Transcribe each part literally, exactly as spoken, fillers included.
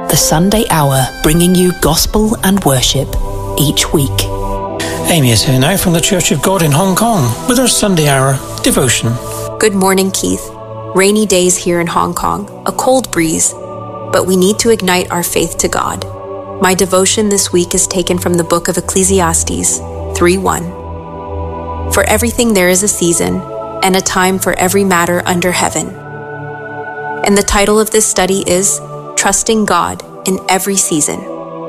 The Sunday Hour, bringing you gospel and worship each week. Amy is here now from the Church of God in Hong Kong with our Sunday Hour devotion. Good morning, Keith. Rainy days here in Hong Kong, a cold breeze, but we need to ignite our faith to God. My devotion this week is taken from the book of Ecclesiastes three one. For everything there is a season, and a time for every matter under heaven. And the title of this study is Trusting God in Every Season.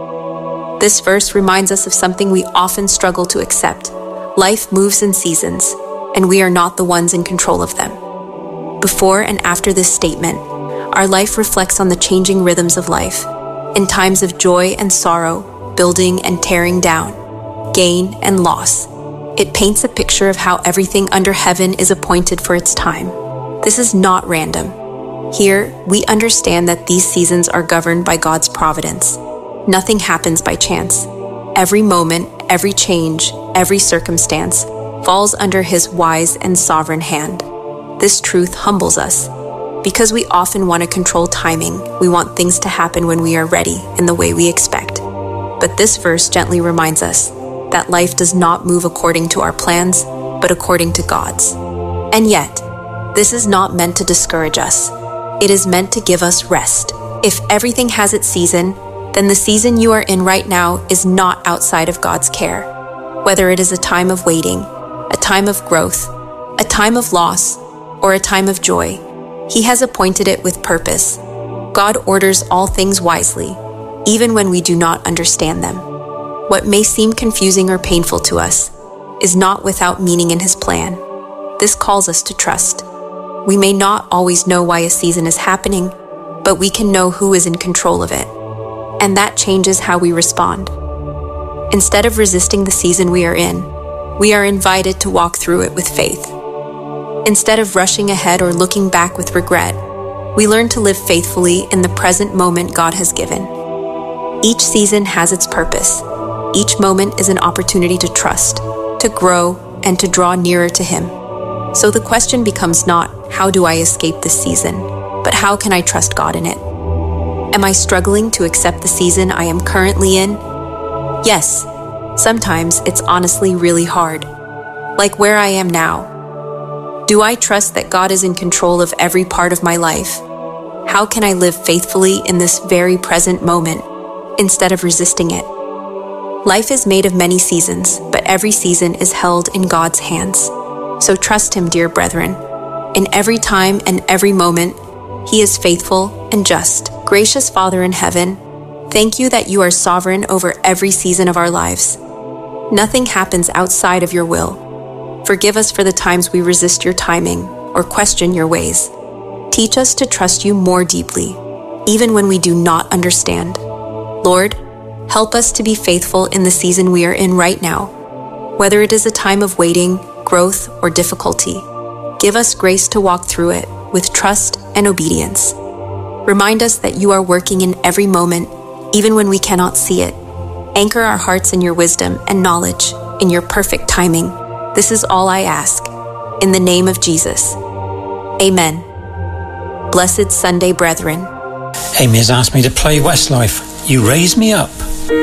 This verse reminds us of something we often struggle to accept. Life moves in seasons, and we are not the ones in control of them. Before and after this statement, our life reflects on the changing rhythms of life, in times of joy and sorrow, building and tearing down, gain and loss. It paints a picture of how everything under heaven is appointed for its time. This is not random. Here, we understand that these seasons are governed by God's providence. Nothing happens by chance. Every moment, every change, every circumstance falls under His wise and sovereign hand. This truth humbles us. Because we often want to control timing, we want things to happen when we are ready in the way we expect. But this verse gently reminds us that life does not move according to our plans, but according to God's. And yet, this is not meant to discourage us. It is meant to give us rest. If everything has its season, then the season you are in right now is not outside of God's care. Whether it is a time of waiting, a time of growth, a time of loss, or a time of joy, He has appointed it with purpose. God orders all things wisely, even when we do not understand them. What may seem confusing or painful to us is not without meaning in His plan. This calls us to trust. We may not always know why a season is happening, but we can know who is in control of it. And that changes how we respond. Instead of resisting the season we are in, we are invited to walk through it with faith. Instead of rushing ahead or looking back with regret, we learn to live faithfully in the present moment God has given. Each season has its purpose. Each moment is an opportunity to trust, to grow, and to draw nearer to Him. So the question becomes not, how do I escape this season, but how can I trust God in it? Am I struggling to accept the season I am currently in? Yes, sometimes it's honestly really hard. Like where I am now. Do I trust that God is in control of every part of my life? How can I live faithfully in this very present moment instead of resisting it? Life is made of many seasons, but every season is held in God's hands. So trust Him, dear brethren. In every time and every moment, He is faithful and just. Gracious Father in heaven, thank You that You are sovereign over every season of our lives. Nothing happens outside of Your will. Forgive us for the times we resist Your timing or question Your ways. Teach us to trust You more deeply, even when we do not understand. Lord, help us to be faithful in the season we are in right now, whether it is a time of waiting, growth, or difficulty. Give us grace to walk through it with trust and obedience. Remind us that You are working in every moment, even when we cannot see it. Anchor our hearts in Your wisdom and knowledge, in Your perfect timing. This is all I ask. In the name of Jesus. Amen. Blessed Sunday, brethren. Amy has asked me to play Westlife, You Raise Me Up.